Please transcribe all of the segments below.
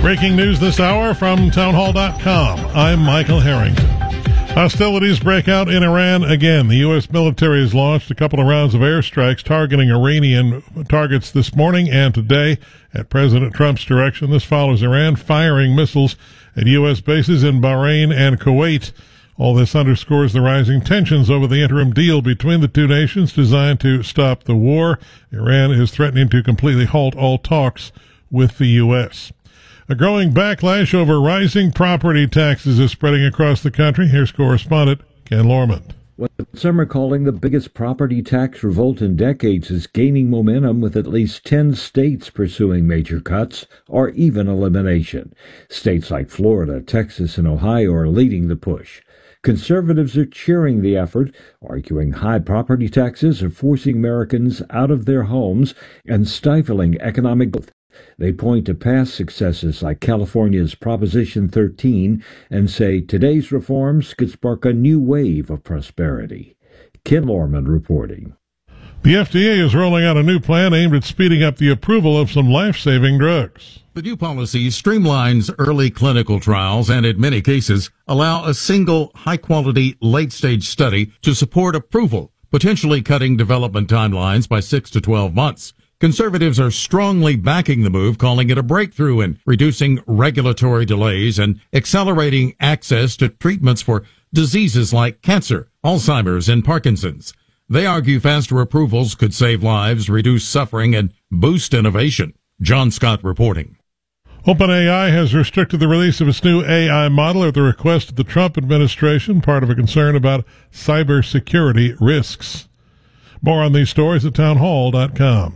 Breaking news this hour from townhall.com. I'm Michael Harrington. Hostilities break out in Iran again. The U.S. military has launched a couple of rounds of airstrikes targeting Iranian targets this morning and today at President Trump's direction. This follows Iran firing missiles at U.S. bases in Bahrain and Kuwait. All this underscores the rising tensions over the interim deal between the two nations designed to stop the war. Iran is threatening to completely halt all talks with the U.S. A growing backlash over rising property taxes is spreading across the country. Here's correspondent Ken Lorman. What some are calling the biggest property tax revolt in decades is gaining momentum, with at least 10 states pursuing major cuts or even elimination. States like Florida, Texas, and Ohio are leading the push. Conservatives are cheering the effort, arguing high property taxes are forcing Americans out of their homes and stifling economic growth. They point to past successes like California's Proposition 13 and say today's reforms could spark a new wave of prosperity. Ken Lorman reporting. The FDA is rolling out a new plan aimed at speeding up the approval of some life-saving drugs. The new policy streamlines early clinical trials and, in many cases, allow a single high-quality late-stage study to support approval, potentially cutting development timelines by 6 to 12 months. Conservatives are strongly backing the move, calling it a breakthrough in reducing regulatory delays and accelerating access to treatments for diseases like cancer, Alzheimer's, and Parkinson's. They argue faster approvals could save lives, reduce suffering, and boost innovation. John Scott reporting. OpenAI has restricted the release of its new AI model at the request of the Trump administration, part of a concern about cybersecurity risks. More on these stories at townhall.com.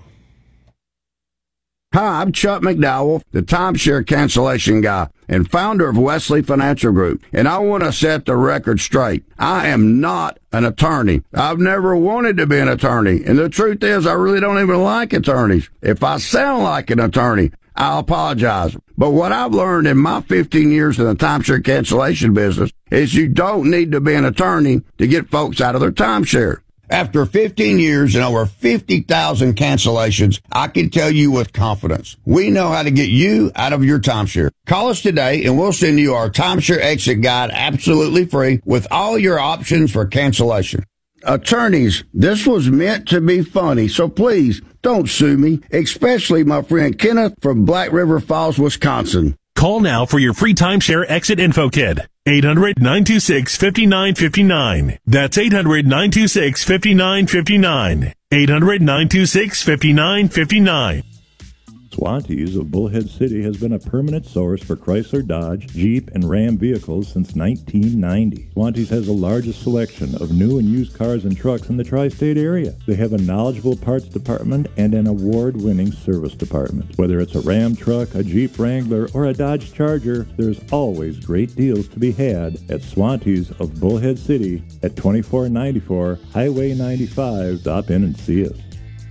Hi, I'm Chuck McDowell, the timeshare cancellation guy and founder of Wesley Financial Group, and I want to set the record straight. I am not an attorney. I've never wanted to be an attorney, and the truth is I really don't even like attorneys. If I sound like an attorney, I apologize. But what I've learned in my 15 years in the timeshare cancellation business is you don't need to be an attorney to get folks out of their timeshare. After 15 years and over 50,000 cancellations, I can tell you with confidence, we know how to get you out of your timeshare. Call us today and we'll send you our timeshare exit guide absolutely free with all your options for cancellation. Attorneys, this was meant to be funny, so please don't sue me, especially my friend Kenneth from Black River Falls, Wisconsin. Call now for your free timeshare exit info kit. 800-926-5959. That's 800-926-5959. 800-926-5959. Swantees of Bullhead City has been a permanent source for Chrysler, Dodge, Jeep, and Ram vehicles since 1990. Swantees has the largest selection of new and used cars and trucks in the tri-state area. They have a knowledgeable parts department and an award-winning service department. Whether it's a Ram truck, a Jeep Wrangler, or a Dodge Charger, there's always great deals to be had at Swantees of Bullhead City at 2494 Highway 95. Stop in and see us.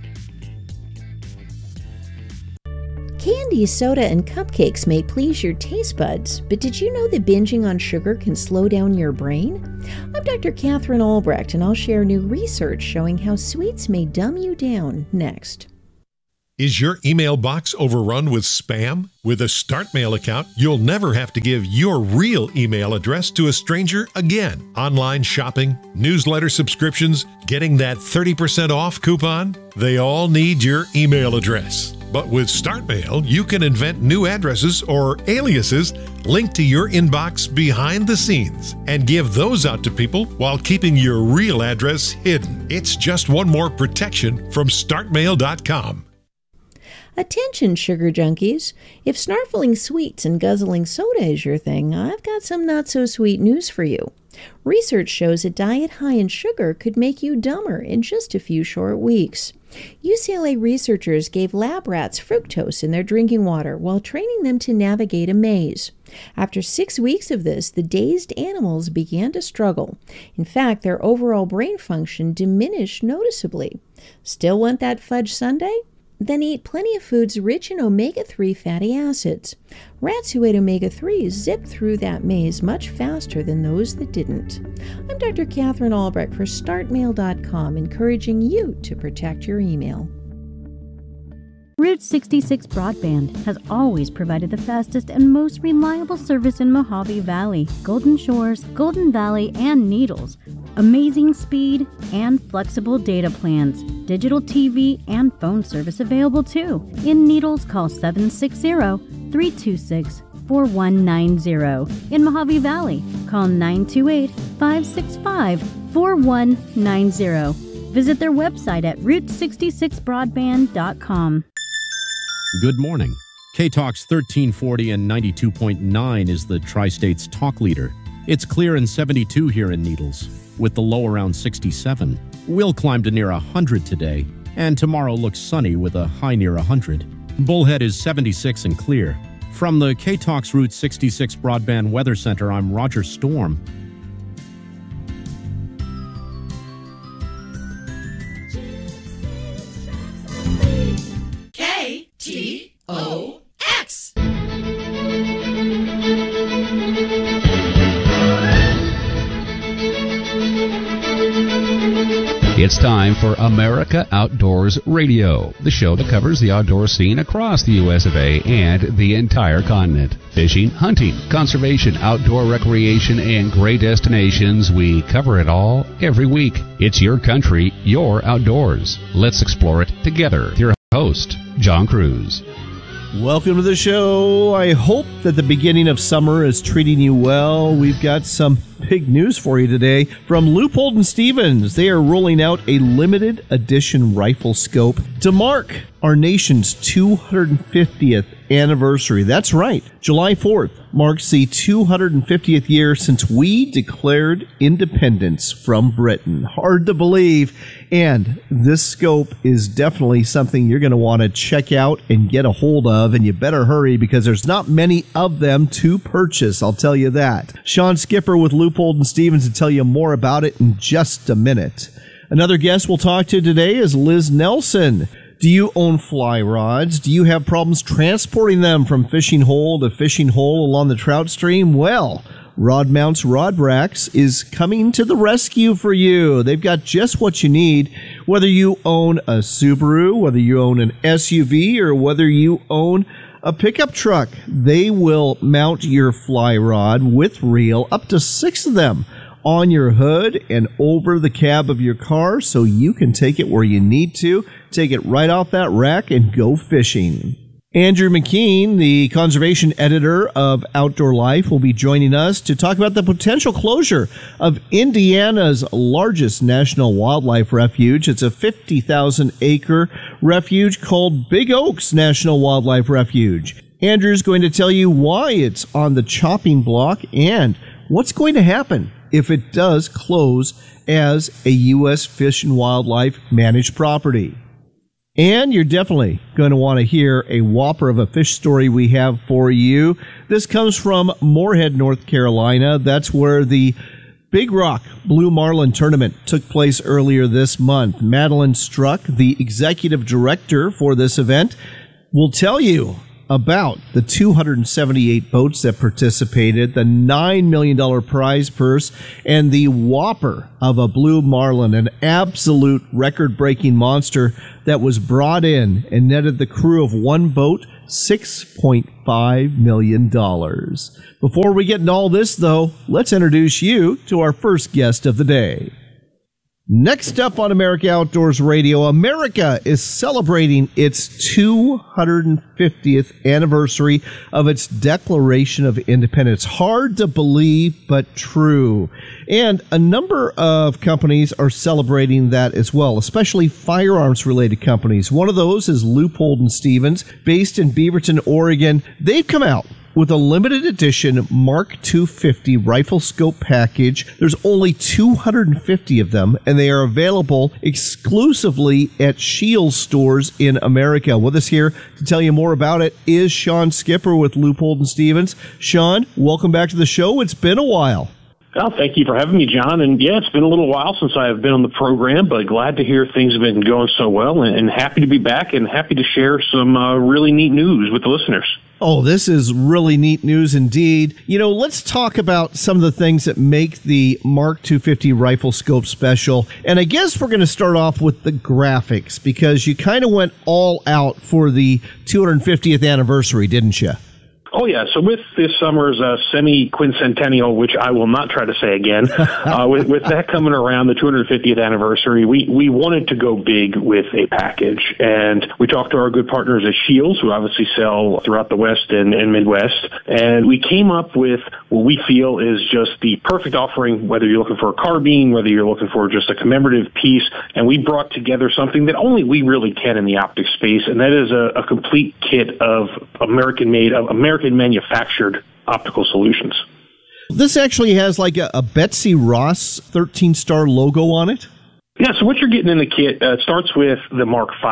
Candy, soda, and cupcakes may please your taste buds, but did you know that binging on sugar can slow down your brain? I'm Dr. Catherine Albrecht, and I'll share new research showing how sweets may dumb you down next. Is your email box overrun with spam? With a StartMail account, you'll never have to give your real email address to a stranger again. Online shopping, newsletter subscriptions, getting that 30% off coupon, they all need your email address. But with StartMail, you can invent new addresses or aliases linked to your inbox behind the scenes and give those out to people while keeping your real address hidden. It's just one more protection from StartMail.com. Attention, sugar junkies. If snarfling sweets and guzzling soda is your thing, I've got some not-so-sweet news for you. Research shows a diet high in sugar could make you dumber in just a few short weeks. UCLA researchers gave lab rats fructose in their drinking water while training them to navigate a maze. After 6 weeks of this, the dazed animals began to struggle. In fact, their overall brain function diminished noticeably. Still want that fudge sundae? Then eat plenty of foods rich in omega-3 fatty acids. Rats who ate omega-3 zipped through that maze much faster than those that didn't. I'm Dr. Catherine Albrecht for StartMail.com, encouraging you to protect your email. Route 66 Broadband has always provided the fastest and most reliable service in Mojave Valley, Golden Shores, Golden Valley, and Needles. Amazing speed and flexible data plans. Digital TV and phone service available too. In Needles, call 760-326-4190. In Mojave Valley, call 928-565-4190. Visit their website at route66broadband.com. Good morning. K-Talk's 1340 and 92.9 is the Tri-State's talk leader. It's clear and 72 here in Needles, with the low around 67. We'll climb to near 100 today, and tomorrow looks sunny with a high near 100. Bullhead is 76 and clear. From the K-Talk's Route 66 Broadband Weather Center, I'm Roger Storm. KTOX. It's time for America Outdoors Radio, the show that covers the outdoor scene across the U.S. of A. and the entire continent. Fishing, hunting, conservation, outdoor recreation, and great destinations. We cover it all every week. It's your country, your outdoors. Let's explore it together. Your host, John Cruz. Welcome to the show. I hope that the beginning of summer is treating you well. We've got some big news for you today from Leupold & Stevens. They are rolling out a limited edition rifle scope to mark our nation's 250th anniversary. That's right. July 4th marks the 250th year since we declared independence from Britain. Hard to believe. And this scope is definitely something you're going to want to check out and get a hold of, and you better hurry because there's not many of them to purchase, I'll tell you that. Sean Skipper with Leupold & Stevens to tell you more about it in just a minute. Another guest we'll talk to today is Liz Nelson. Do you own fly rods? Do you have problems transporting them from fishing hole to fishing hole along the trout stream? Well, Rodmounts Rod Racks is coming to the rescue for you. They've got just what you need, whether you own a Subaru, whether you own an SUV, or whether you own a pickup truck. They will mount your fly rod with reel, up to 6 of them, on your hood and over the cab of your car so you can take it where you need to, take it right off that rack and go fishing. Andrew McKean, the conservation editor of Outdoor Life, will be joining us to talk about the potential closure of Indiana's largest national wildlife refuge. It's a 50,000-acre refuge called Big Oaks National Wildlife Refuge. Andrew's going to tell you why it's on the chopping block and what's going to happen if it does close as a U.S. Fish and Wildlife managed property. And you're definitely going to want to hear a whopper of a fish story we have for you. This comes from Moorhead, North Carolina. That's where the Big Rock Blue Marlin Tournament took place earlier this month. Madeline Struck, the executive director for this event, will tell you about the 278 boats that participated, the $9 million prize purse, and the whopper of a blue marlin, an absolute record-breaking monster that was brought in and netted the crew of one boat $6.5 million. Before we get into all this, though, let's introduce you to our first guest of the day. Next up on America Outdoors Radio, America is celebrating its 250th anniversary of its Declaration of Independence. Hard to believe, but true. And a number of companies are celebrating that as well, especially firearms-related companies. One of those is Leupold & Stevens, based in Beaverton, Oregon. They've come out with a limited edition Mark 250 rifle scope package. There's only 250 of them, and they are available exclusively at Scheels stores in America. With us here to tell you more about it is Sean Skipper with Leupold & Stevens. Sean, welcome back to the show. It's been a while. Well, thank you for having me, John. And yeah, it's been a little while since I've been on the program, but glad to hear things have been going so well, and happy to be back and happy to share some really neat news with the listeners. Oh, this is really neat news indeed. Let's talk about some of the things that make the Mark 250 rifle scope special. And I guess we're going to start off with the graphics, because you kind of went all out for the 250th anniversary, didn't you? Oh, yeah. So with this summer's semi-quincentennial, which I will not try to say again, with that coming around, the 250th anniversary, we wanted to go big with a package. And we talked to our good partners at Shields, who obviously sell throughout the West and Midwest. And we came up with what we feel is just the perfect offering, whether you're looking for a carbine, whether you're looking for just a commemorative piece. And we brought together something that only we really can in the optics space, and that is a complete kit of American-made, manufactured optical solutions. This actually has like a Betsy Ross 13-star logo on it. Yeah, so what you're getting in the kit starts with the Mark V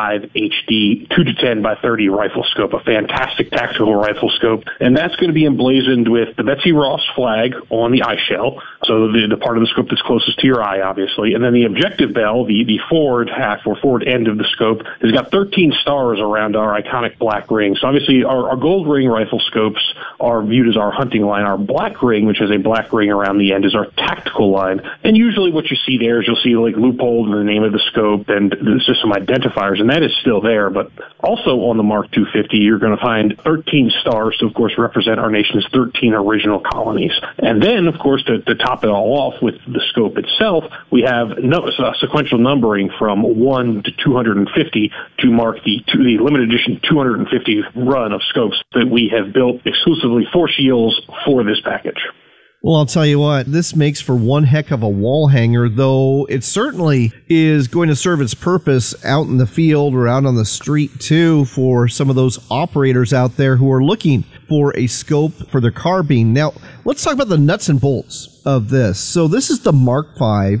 HD 2-10 by 30 rifle scope, a fantastic tactical rifle scope, and that's going to be emblazoned with the Betsy Ross flag on the eye shell, so the part of the scope that's closest to your eye, obviously, and then the objective bell, the forward half or forward end of the scope, has got 13 stars around our iconic black ring. So obviously our gold ring rifle scopes are viewed as our hunting line. Our black ring, which has a black ring around the end, is our tactical line, and usually what you see there is you'll see like loophole and the name of the scope, and there's just some identifiers, and that is still there. But also on the Mark 250, you're going to find 13 stars to, of course, represent our nation's 13 original colonies. And then, of course, to top it all off with the scope itself, we have sequential numbering from 1 to 250 to mark the limited edition 250 run of scopes that we have built exclusively for Shields for this package. Well, I'll tell you what, this makes for one heck of a wall hanger, though it certainly is going to serve its purpose out in the field or out on the street, too, for some of those operators out there who are looking for a scope for their carbine. Now, let's talk about the nuts and bolts of this. So this is the Mark V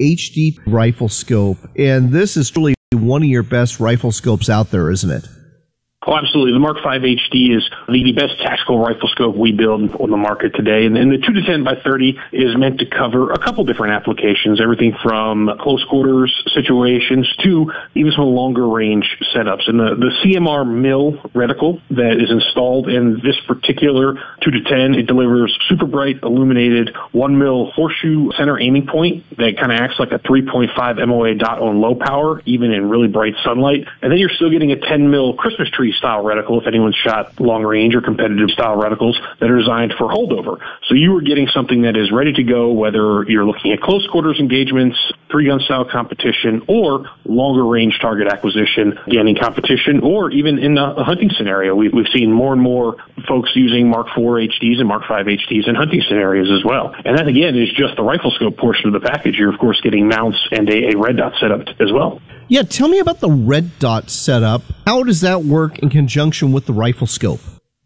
HD rifle scope, and this is truly one of your best rifle scopes out there, isn't it? Oh, absolutely. The Mark V HD is the best tactical rifle scope we build on the market today. And the 2-10 by 30 is meant to cover a couple different applications, everything from close quarters situations to even some longer range setups. And the CMR mill reticle that is installed in this particular 2-10, it delivers super bright illuminated 1 mil horseshoe center aiming point that kind of acts like a 3.5 MOA dot on low power, even in really bright sunlight. And then you're still getting a 10 mil Christmas tree style reticle if anyone's shot long range or competitive style reticles that are designed for holdover. So you are getting something that is ready to go, whether you're looking at close quarters engagements, 3-gun style competition, or longer range target acquisition, again in competition, or even in a hunting scenario. We've seen more and more folks using Mark IV HDs and Mark V HDs in hunting scenarios as well. And that again is just the rifle scope portion of the package. You're of course getting mounts and a red dot setup as well. Yeah, tell me about the red dot setup. How does that work in conjunction with the rifle scope?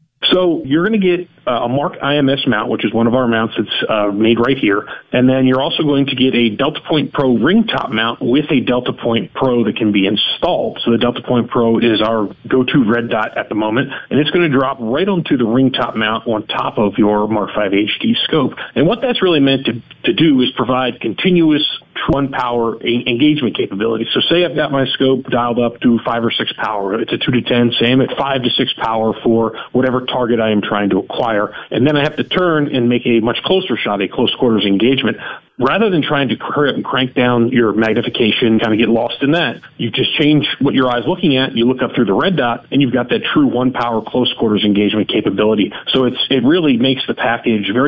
So you're going to get a Mark IMS mount, which is one of our mounts that's made right here. And then you're also going to get a Delta Point Pro ring top mount with a Delta Point Pro that can be installed. So the Delta Point Pro is our go-to red dot at the moment, and it's going to drop right onto the ring top mount on top of your Mark V HD scope. And what that's really meant to do is provide continuous one power engagement capability. So say I've got my scope dialed up to 5 or 6 power. It's a 2-10. Say I'm at 5 to 6 power for whatever target I am trying to acquire. And then I have to turn and make a much closer shot, a close quarters engagement. Rather than trying to hurry up and crank down your magnification, kind of get lost in that, you just change what your eye's looking at, you look up through the red dot, and you've got that true 1 power close quarters engagement capability. So it really makes the package very